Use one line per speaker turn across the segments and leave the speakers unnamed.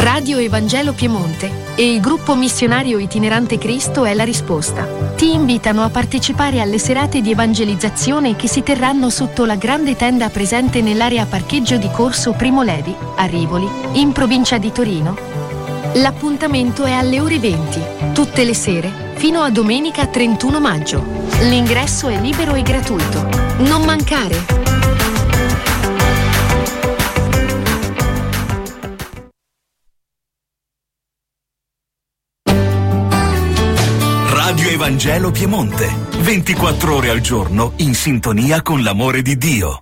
Radio Evangelo Piemonte e il gruppo missionario itinerante Cristo è la risposta. Ti invitano a partecipare alle serate di evangelizzazione che si terranno sotto la grande tenda presente nell'area parcheggio di Corso Primo Levi, a Rivoli, in provincia di Torino. L'appuntamento è alle ore 20, tutte le sere, fino a domenica 31 maggio. L'ingresso è libero e gratuito. Non mancare!
Radio Evangelo Piemonte, 24 ore al giorno in sintonia con l'amore di Dio.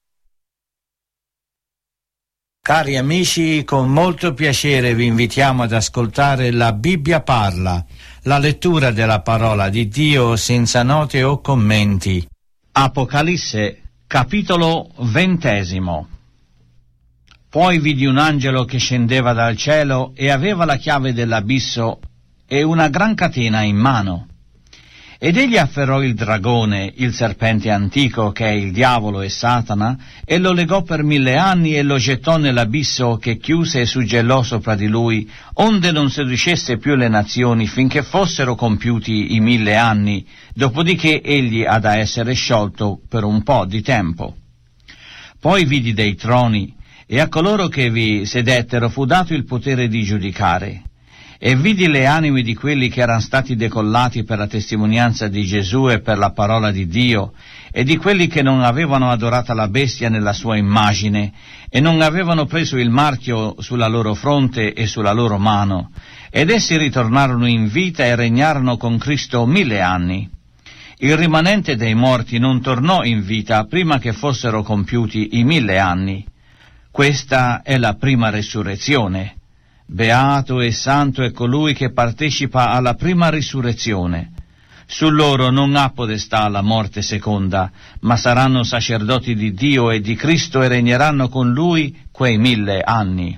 Cari amici, con molto piacere vi invitiamo ad ascoltare La Bibbia parla, la lettura della parola di Dio senza note o commenti. Apocalisse, capitolo 20. Poi vidi un angelo che scendeva dal cielo e aveva la chiave dell'abisso e una gran catena in mano. Ed egli afferrò il dragone, il serpente antico, che è il diavolo e Satana, e lo legò per 1000 anni e lo gettò nell'abisso, che chiuse e suggellò sopra di lui, onde non seducesse più le nazioni finché fossero compiuti i 1000 anni, dopodiché egli ha da essere sciolto per un po' di tempo. Poi vidi dei troni, e a coloro che vi sedettero fu dato il potere di giudicare. E vidi le anime di quelli che erano stati decollati per la testimonianza di Gesù e per la parola di Dio, e di quelli che non avevano adorato la bestia nella sua immagine, e non avevano preso il marchio sulla loro fronte e sulla loro mano, ed essi ritornarono in vita e regnarono con Cristo 1000 anni. Il rimanente dei morti non tornò in vita prima che fossero compiuti i 1000 anni. Questa è la prima resurrezione. Beato e santo è colui che partecipa alla prima risurrezione. Su loro non ha potestà la morte seconda, ma saranno sacerdoti di Dio e di Cristo e regneranno con lui quei 1000 anni.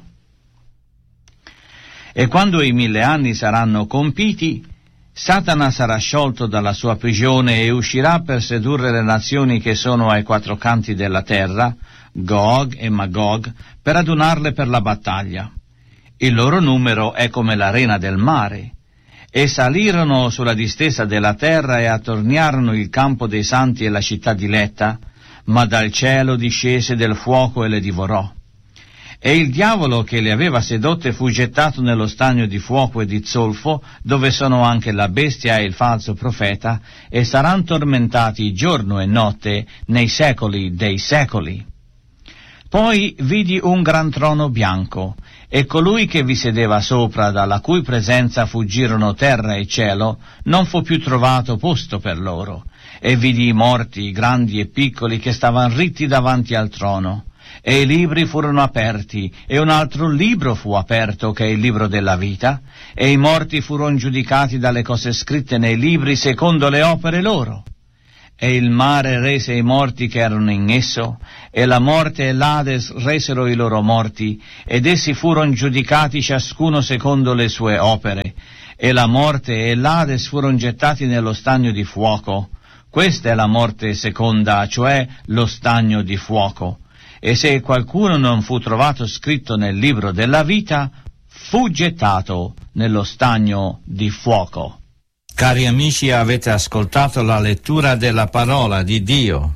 E quando i 1000 anni saranno compiti, Satana sarà sciolto dalla sua prigione e uscirà per sedurre le nazioni che sono ai 4 canti della terra, Gog e Magog, per adunarle per la battaglia. Il loro numero è come l'arena del mare. E salirono sulla distesa della terra e attorniarono il campo dei santi e la città diletta, ma dal cielo discese del fuoco e le divorò. E il diavolo che le aveva sedotte fu gettato nello stagno di fuoco e di zolfo, dove sono anche la bestia e il falso profeta, e saranno tormentati giorno e notte nei secoli dei secoli. Poi vidi un gran trono bianco, e colui che vi sedeva sopra, dalla cui presenza fuggirono terra e cielo, non fu più trovato posto per loro. E vidi i morti, grandi e piccoli, che stavano ritti davanti al trono. E i libri furono aperti, e un altro libro fu aperto, che è il libro della vita, e i morti furono giudicati dalle cose scritte nei libri secondo le opere loro. E il mare rese i morti che erano in esso, e la morte e l'Ades resero i loro morti, ed essi furono giudicati ciascuno secondo le sue opere, e la morte e l'Ades furono gettati nello stagno di fuoco. Questa è la morte seconda, cioè lo stagno di fuoco. E se qualcuno non fu trovato scritto nel libro della vita, fu gettato nello stagno di fuoco. Cari amici, avete ascoltato la lettura della parola di Dio.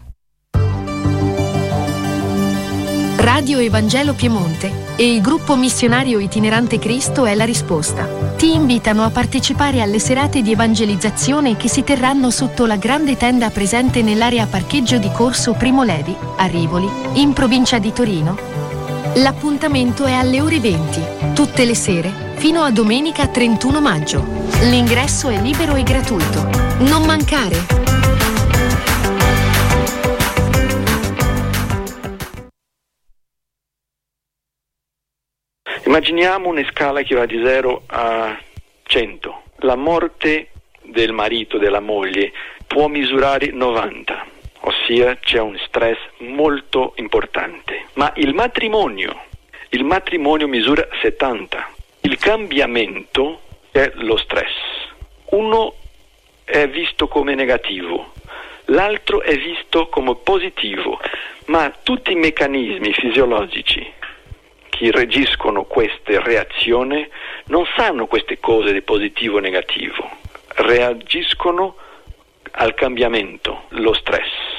Radio Evangelo Piemonte e il gruppo missionario itinerante Cristo è la risposta. Ti invitano a partecipare alle serate di evangelizzazione che si terranno sotto la grande tenda presente nell'area parcheggio di Corso Primo Levi, a Rivoli, in provincia di Torino. L'appuntamento è alle ore 20, tutte le sere, fino a domenica 31 maggio. L'ingresso è libero e gratuito. Non mancare!
Immaginiamo una scala che va di 0 a 100. La morte del marito, della moglie, può misurare 90, ossia c'è un stress molto importante. Ma il matrimonio misura 70. Il cambiamento è lo stress. Uno è visto come negativo, l'altro è visto come positivo, ma tutti i meccanismi fisiologici che reagiscono queste reazioni non sanno queste cose di positivo e negativo, reagiscono al cambiamento, lo stress.